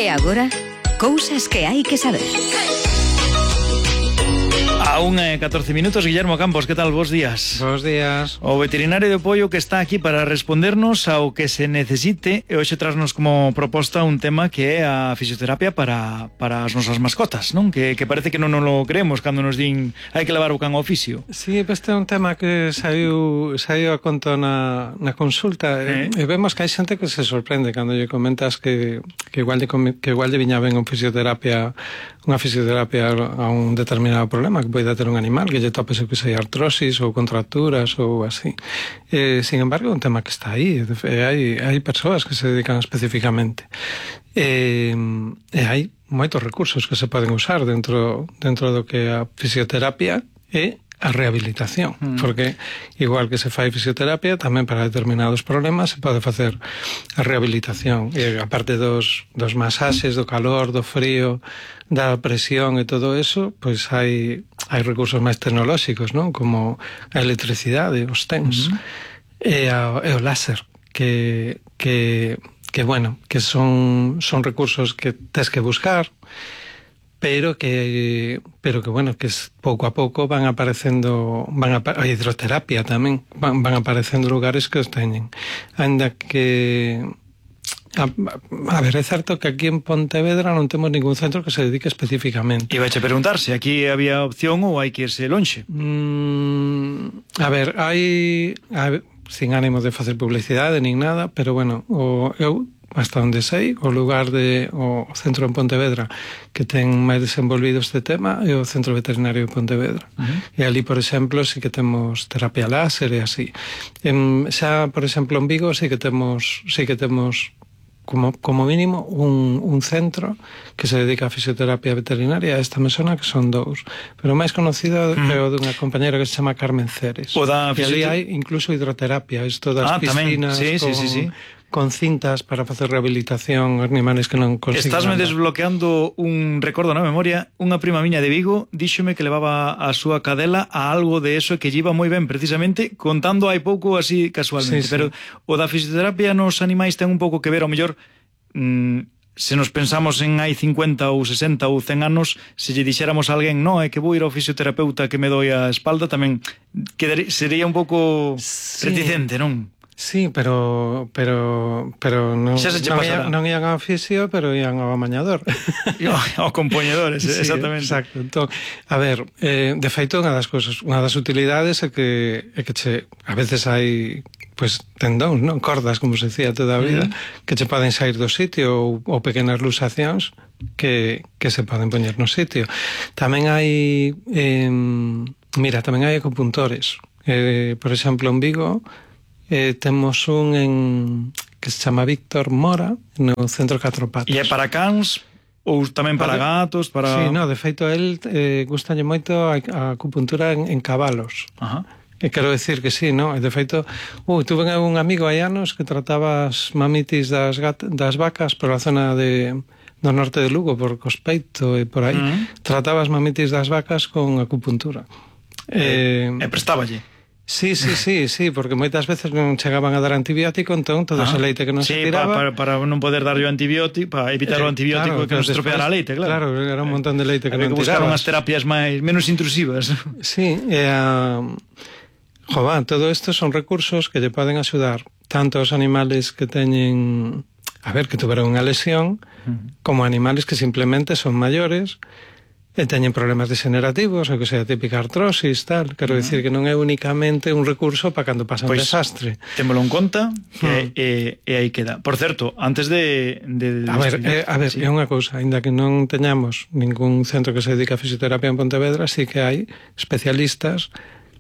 agora, cousas que hai que saber. Aún 14 minutos, Guillermo Campos, ¿qué tal? Bos días. Bos días. O veterinario de Poio que está aquí para respondernos ao que se necesite e hoxe trasnos como proposta un tema que é a fisioterapia para as nosas mascotas, non? Que parece que non nos lo creemos cando nos din hai que levar o can ao fisio. Sí, este é un tema que saiu a conto na consulta e vemos que hai xente que se sorprende cando lle comentas que igual lle viña ben unha fisioterapia a un determinado problema que poida ter un animal, que lle tope que sei artrosis ou contracturas ou así. Sin embargo, é un tema que está aí, hai persoas que se dedican especificamente. E hai moitos recursos que se poden usar dentro do que é a fisioterapia e a rehabilitación, porque igual que se fai fisioterapia, tamén para determinados problemas se pode facer a rehabilitación, e aparte dos masaxes, do calor, do frío, da presión e todo eso, pois hai recursos máis tecnolóxicos, non? Como a electricidade, os TENS, e o láser, que son recursos que tes que buscar, pero que pouco a pouco van aparecendo, a hidroterapia tamén, van aparecendo lugares que os teñen. Ainda que a ver, é certo que aquí en Pontevedra non temos ningún centro que se dedique especificamente. E vaiche preguntar se aquí había opción ou hai que irse lonxe. A ver, sin ánimo de facer publicidade nin nada, pero bueno, eu hasta onde sei, o centro en Pontevedra que ten máis desenvolvido este tema é o Centro Veterinario de Pontevedra. E ali, por exemplo, sí que temos terapia láser e así. Xa, por exemplo, en Vigo sí que temos como mínimo un centro que se dedica a fisioterapia veterinaria. Esta me sona que son dous, pero o máis conocido é o dunha compañera que se chama Carmen Ceres. E ali hai incluso hidroterapia, isto das piscinas con cintas para facer rehabilitación aos animales que non consiguen. Estásme desbloqueando un recordo na memoria. Unha prima miña de Vigo díxome que levaba a súa cadela a algo de eso que lle iba moi ben, precisamente contando hai pouco así casualmente, pero o da fisioterapia nos animais ten un pouco que ver, ao mellor se nos pensamos en hai 50 ou 60 ou 100 anos, se lle dixéramos a alguén, no, é que vou ir ao fisioterapeuta que me doi a espalda, tamén sería un pouco reticente, non? Sí, pero non ian ao fisio, pero ian ao amañador. Ao compoñedor, exactamente. Exacto. Entón, a ver, de feito, unha das utilidades é que a veces hai tendóns, non? Cordas, como se decía toda a vida, que che poden sair do sitio ou pequenas luxacións que se poden poñer no sitio. Tamén hai tamén hai acupuntores. Por exemplo, en Vigo temos un que se chama Víctor Mora no Centro Catro Patas. E é para cans ou tamén para gatos? Sí, no, de feito, el gustalle moito a acupuntura en cabalos. E quero decir que sí, no? De feito, tuve un amigo hai anos que trataba as mamitis das vacas por a zona do norte de Lugo, por Cospeito e por aí. Trataba as mamitis das vacas con acupuntura. E prestáballe? Sí, porque moitas veces non chegaban a dar antibiótico, entón todo ese leite que non se tiraba... para non poder darlle o antibiótico, para evitar o antibiótico que non se estropeara a leite, claro. Claro, era un montón de leite que non tirabas. Había que buscar unhas terapias menos intrusivas. Sí, todo isto son recursos que lle poden axudar tanto aos animales que teñen... que tuveron unha lesión, como animales que simplemente son maiores e teñen problemas degenerativos, ou que sea típica artrosis, tal. Quero dicir que non é únicamente un recurso para cando pasa un desastre. Témolo en conta e aí queda. Por certo, antes de A ver, é unha cousa, ainda que non teñamos ningún centro que se dedica a fisioterapia en Pontevedra, sí que hai especialistas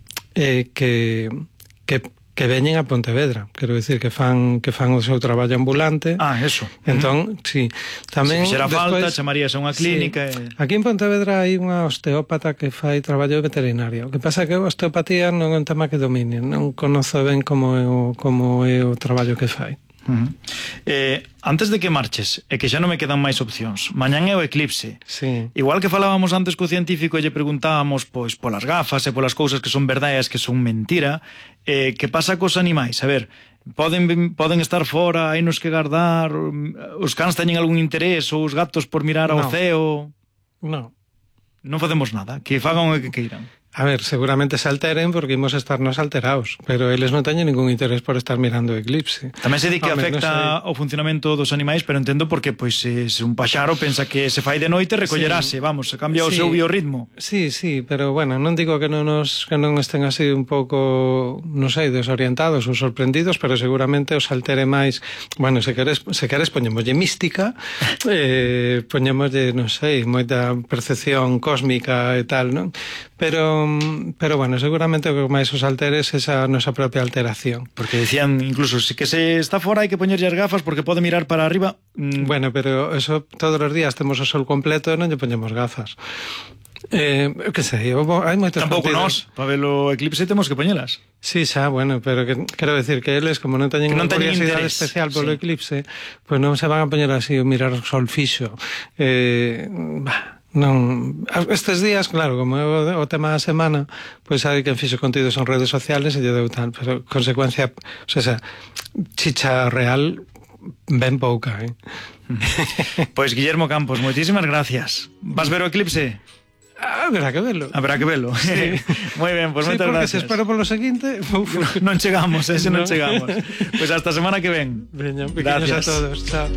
que veñen a Pontevedra, quero dicir que fan o seu traballo ambulante. Eso. Entón, sí, tamén se fixera falta, chamarías a unha clínica. Aquí en Pontevedra hai unha osteópata que fai traballo veterinario. O que pasa é que a osteopatía non é un tema que domine, non conozo ben como é o traballo que fai. Antes de que marches, e que xa non me quedan máis opcións, mañán é o eclipse. Sí. Igual que falábamos antes co científico e lle preguntábamos polas gafas e polas cousas que son verdade e as que son mentira, que pasa cos animais? A ver, Poden estar fora, hai nos que guardar, os cans teñen algún interés, ou os gatos por mirar ao ceo. Non facemos nada, que fagan o que queiran. A ver, seguramente se alteren porque imos estarnos alterados, pero eles non teñen ningún interés por estar mirando o eclipse. Tamén se di que afecta o funcionamento dos animais, pero entendo porque pois se un paxaro pensa que se fai de noite recollerase, vamos, se cambia o seu biorritmo. Sí, pero bueno, non digo que non estén así un pouco, non sei, desorientados ou sorprendidos, pero seguramente os altere máis. Bueno, se queres poñémoslle mística, poñémoslle, non sei, moita percepción cósmica e tal, non? Pero bueno, seguramente o que máis os alteres é esa nosa propia alteración. Porque decían, incluso, si que se está fora hai que poñerlle as gafas porque pode mirar para arriba. Bueno, pero eso todos os días temos o sol completo e non lle poñemos gafas. Que sei, hai moitos tampouco nós, para ver o eclipse temos que poñelas. Sí, xa, bueno, pero quero decir que eles, como non teñen unha curiosidade especial polo eclipse, pois non se van a poñer así a mirar o sol fixo. Non, estes días, claro, como é o tema da semana, pois hai quen fixo contidos en redes sociales e lle deu tal, pero consecuencia, o sea, chicha real ben pouca, Pois Guillermo Campos, moitísimas gracias. Vas ver o eclipse? Habrá que verlo. Sí. Moi ben, pois moitas gracias. Se espero polo seguinte, non chegamos, non chegamos. Pois hasta a semana que ven. Veña, pequeños a todos. Chao.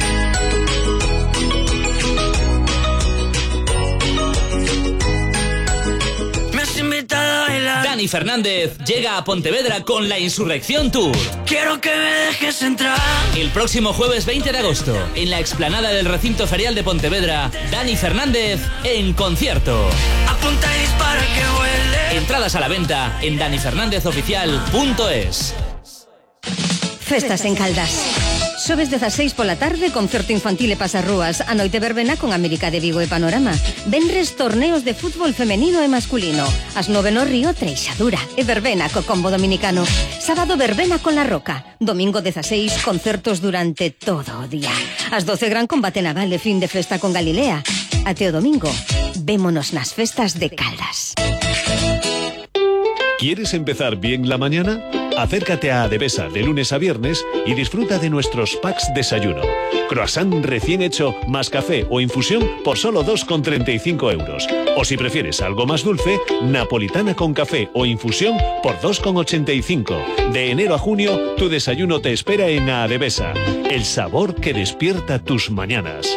Dani Fernández llega a Pontevedra con la Insurrección Tour. Quiero que me dejes entrar. El próximo jueves 20 de agosto, en la explanada del recinto ferial de Pontevedra, Dani Fernández en concierto. Apunta y dispara que huele. Entradas a la venta en danifernandezoficial.es. Festas en Caldas. Xoves 16 pola tarde, concerto infantil e pasarrúas. A noite verbena con América de Vigo e Panorama. Venres torneos de fútbol femenino e masculino. As 9 no Río, Treixadura. E verbena co combo dominicano. Sábado verbena con La Roca. Domingo 16, concertos durante todo o día. As 12 gran combate naval e fin de festa con Galilea. Até o domingo, vémonos nas festas de Caldas. ¿Quieres empezar bien la mañana? Acércate a Adevesa de lunes a viernes y disfruta de nuestros packs desayuno. Croissant recién hecho más café o infusión por solo 2,35 euros. O si prefieres algo más dulce, napolitana con café o infusión por 2,85. De enero a junio, tu desayuno te espera en Adevesa. El sabor que despierta tus mañanas.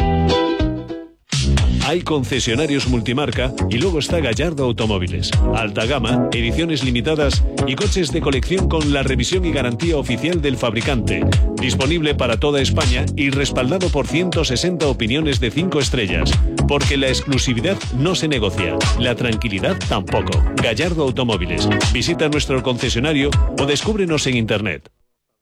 Hay concesionarios multimarca y luego está Gallardo Automóviles. Alta gama, ediciones limitadas y coches de colección con la revisión y garantía oficial del fabricante. Disponible para toda España y respaldado por 160 opiniones de 5 estrellas. Porque la exclusividad no se negocia, la tranquilidad tampoco. Gallardo Automóviles. Visita nuestro concesionario o descúbrenos en internet.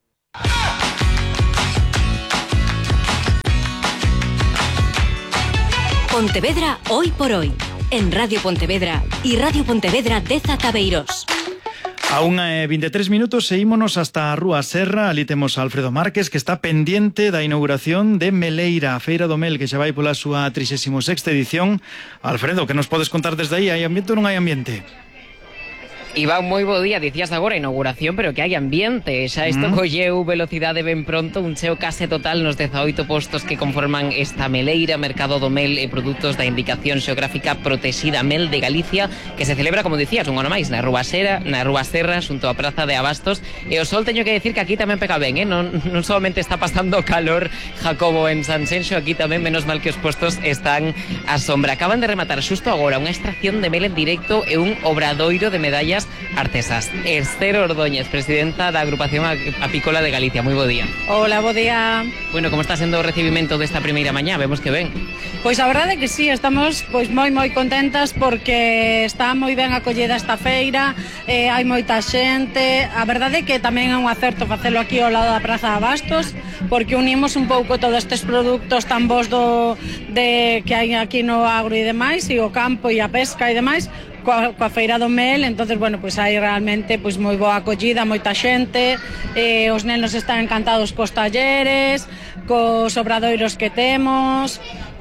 Pontevedra hoy por hoy, en Radio Pontevedra y Radio Pontevedra de Zataveiros. A 1:23 minutos seguímonos hasta a Rúa Serra. Ali temos a Alfredo Márquez, que está pendiente da inauguración de Meleira, a Feira do Mel, que xa vai pola súa 36ª edición. Alfredo, que nos podes contar desde aí? Hai ambiente ou non hai ambiente? Iván, moi bo día, dicías agora inauguración, pero que hai ambiente, xa isto colleu velocidade ben pronto, un cheo case total nos 18 postos que conforman esta meleira, Mercado do Mel e produtos da indicación xeográfica protexida Mel de Galicia, que se celebra, como dicías, un ano máis, na Rúa Serra, xunto á Praza de Abastos, e o sol teño que decir que aquí tamén pega ben, non solamente está pasando calor Jacobo en Sanxenxo, aquí tamén, menos mal que os postos están á sombra. Acaban de rematar xusto agora unha extracción de mel en directo e un obradoiro de medallas artesas. Esther Ordóñez, presidenta da Agrupación Apícola de Galicia. Moi bo día. Hola, bo día. Bueno, como está sendo o recibimento desta primeira mañá? Vemos que ben. Pois a verdade é que sí, estamos moi contentas porque está moi ben acollida esta feira, hai moita xente. A verdade é que tamén é un acerto facelo aquí ao lado da Praza de Abastos, porque unimos un pouco todos estes produtos tan bons que hai aquí no agro e demais, e o campo e a pesca e demais, coa Feira do Mel. Entonces, bueno, pois hai realmente moi boa acollida, moita xente, os nenos están encantados cos talleres, cos obradoiros que temos,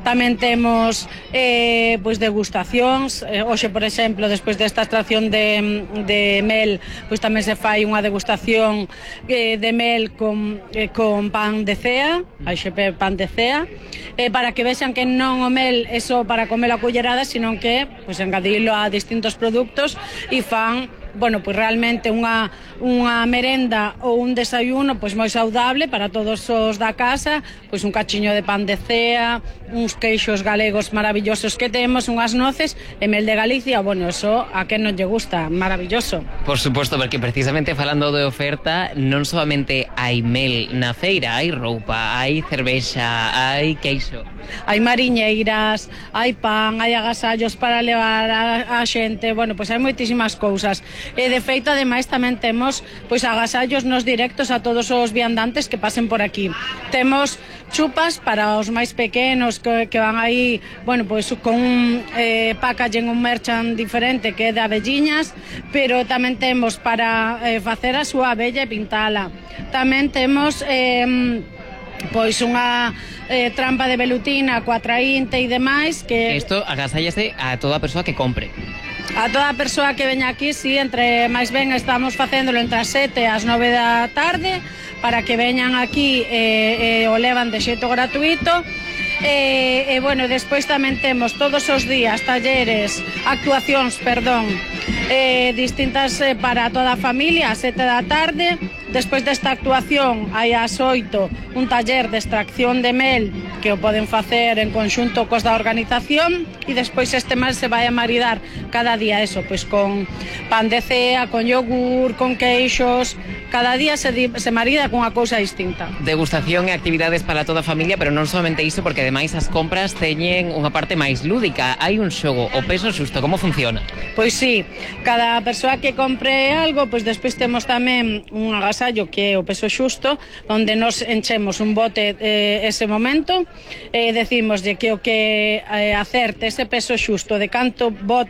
Tamén temos pois degustacións. Hoxe, por exemplo, despois desta extracción de mel, pois tamén se fai unha degustación de mel con pan de cea, IGP pan de cea, para que vexan que non o mel é só para comer a cullerada, sino que pois engadilo a distintos produtos e fan pois realmente unha merenda ou un desayuno pois moi saudable para todos os da casa, pois un cachiño de pan de cea, uns queixos galegos maravillosos que temos, unhas noces e mel de Galicia, eso a quen non lle gusta, maravilloso. Por suposto, porque precisamente falando de oferta, non solamente hai mel na feira, hai roupa, hai cervexa, hai queixo. Hai mariñeiras, hai pan, hai agasallos para levar a xente, pois hai moitísimas cousas. E de feito, ademais, tamén temos pois agasallos nos directos a todos os viandantes que pasen por aquí. Temos chupas para os máis pequenos que van aí, pois con un packaging, un merchan diferente que é de abelliñas, pero tamén temos para facer a súa abella e pintala. Tamén temos pois unha trampa de velutina coa traínte e demais que... Isto agasállase a toda a persoa que compre. A toda a persoa que veña aquí, si, entre máis ben estamos facéndolo entre as 7 e as 9 da tarde para que veñan aquí e o levan de xeito gratuito. Despois tamén temos todos os días actuacións distintas para toda a familia ás 7 da tarde. Despois desta actuación hai ás 8 un taller de extracción de mel que o poden facer en conxunto cos da organización, e despois este mel se vai a maridar cada día pois con pan de cea, con yogur, con queixos. Cada día se marida con unha cousa distinta. Degustación e actividades para toda a familia, pero non somente iso, porque ademais as compras teñen unha parte máis lúdica. Hai un xogo, o peso xusto, como funciona? Pois sí, cada persoa que compre algo, pois despois temos tamén un agasallo que é o peso xusto, onde nos enchemos un bote ese momento, decimoslle que o que acerte ese peso xusto de canto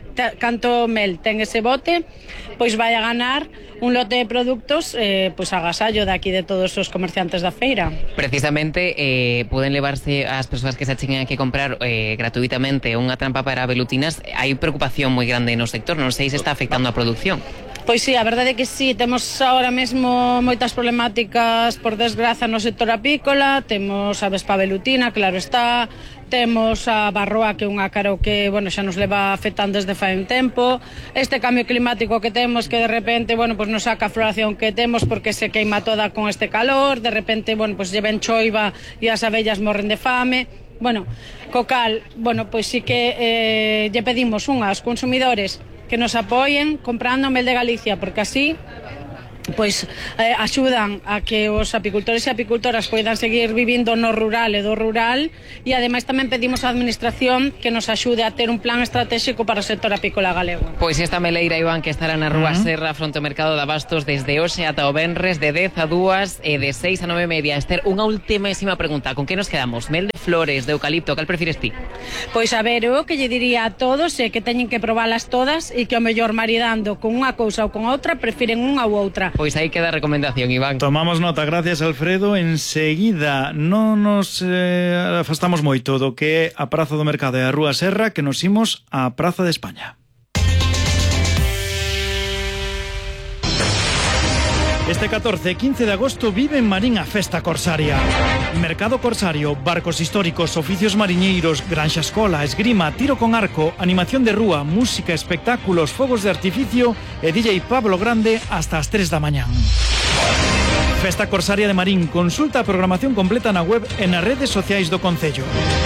mel ten ese bote, pois vai a ganar un lote de produtos, pois agasallo de aquí de todos os comerciantes da feira. Precisamente poden levarse as persoas que se acheguen aquí a comprar gratuitamente unha trampa para velutinas. Hai preocupación moi grande no sector, non sei se está afectando a produción. Pois sí, a verdade é que sí, temos ahora mesmo moitas problemáticas, por desgraza, no sector apícola. Temos a vespa velutina, claro está, temos a barroa, que é unha caro que, xa nos leva afectando desde fai un tempo. Este cambio climático que temos, que de repente, pois nos saca a floración que temos porque se queima toda con este calor, de repente, pois lleven choiva e as abellas morren de fame. Co cal, pois sí que lle pedimos aos consumidores que nos apoien comprando mel de Galicia, porque así pois axudan a que os apicultores e apicultoras poidan seguir vivindo no rural e do rural, e ademais tamén pedimos á administración que nos axude a ter un plan estratégico para o sector apícola galego. Pois esta meleira, Iván, que estará na Rúa Serra fronte ao mercado de abastos desde hoxe ata o venres de 10 a 2 e de 6 a 9 e media. Esther, unha ultimísima pregunta, con que nos quedamos? Mel de flores, de eucalipto, cal prefires ti? Pois a ver, o que lle diría a todos é que teñen que probalas todas e que o mellor maridando con unha cousa ou con outra prefiren unha ou outra. Pois aí queda a recomendación, Iván. Tomamos nota, gracias, Alfredo. Enseguida non nos afastamos moito do que é a Praza do Mercado e a Rúa Serra, que nos imos á Praza de España. Este 14 e 15 de agosto vive en Marín a Festa Corsaria. Mercado corsario, barcos históricos, oficios mariñeiros, granxa escola, esgrima, tiro con arco, animación de rúa, música, espectáculos, fogos de artificio e DJ Pablo Grande hasta as 3 da mañán. Festa Corsaria de Marín. Consulta a programación completa na web e nas redes sociais do concello.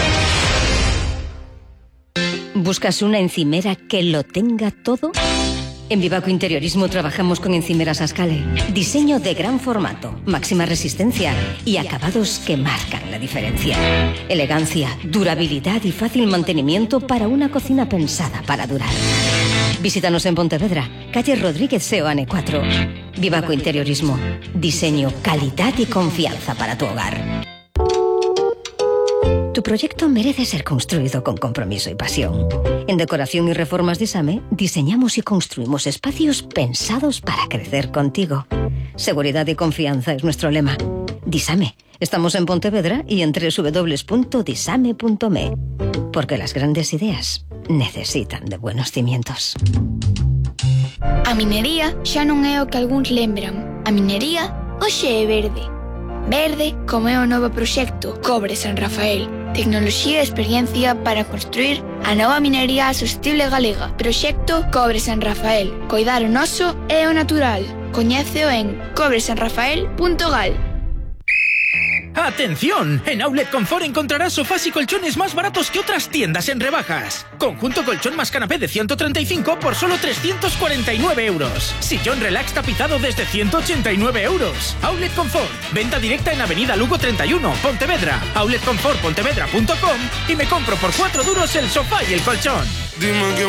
¿Buscas una encimera que lo tenga todo? En Vivaco Interiorismo trabajamos con encimeras Ascale. Diseño de gran formato, máxima resistencia y acabados que marcan la diferencia. Elegancia, durabilidad y fácil mantenimiento para una cocina pensada para durar. Visítanos en Pontevedra, calle Rodríguez Seoane 4. Vivaco Interiorismo. Diseño, calidad y confianza para tu hogar. Tu proyecto merece ser construido con compromiso y pasión. En Decoración y Reformas Disame diseñamos y construimos espacios pensados para crecer contigo. Seguridad y confianza es nuestro lema. Disame, Estamos en Pontevedra y en www.disame.me. Porque las grandes ideas necesitan de buenos cimientos. A minería xa non é o que algúns lembran. A minería hoxe é verde. Verde como é o novo proxecto Cobre San Rafael. Tecnoloxía e experiencia para construir a nova minería sostible galega. Proxecto Cobre San Rafael. Coidar o noso e o natural. Coñéceo en cobresanrafael.gal. ¡Atención! En Outlet Confort encontrarás sofás y colchones más baratos que otras tiendas en rebajas. Conjunto colchón más canapé de 135 por solo 349 euros. Sillón relax tapizado desde 189 euros. Outlet Confort. Venta directa en Avenida Lugo 31, Pontevedra. Outletconfortpontevedra.com y me compro por 4 duros el sofá y el colchón. Dime quién